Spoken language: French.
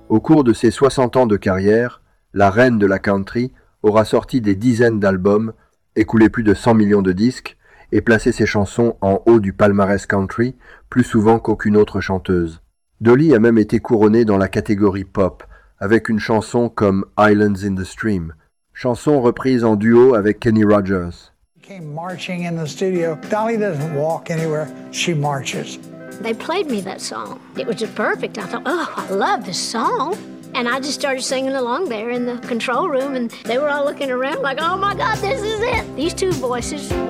Au cours de ses 60 ans de carrière, la reine de la country aura sorti des dizaines d'albums, écoulé plus de 100 millions de disques et placé ses chansons en haut du palmarès country plus souvent qu'aucune autre chanteuse. Dolly a même été couronnée dans la catégorie pop avec une chanson comme Islands in the Stream, chanson reprise en duo avec Kenny Rogers. Came marching in the studio. Dolly doesn't walk anywhere, she marches. They played me that song. It was just perfect. I thought, oh, I love this song. And I just started singing along there in the control room, and they were all looking around like, oh my God, this is it. These two voices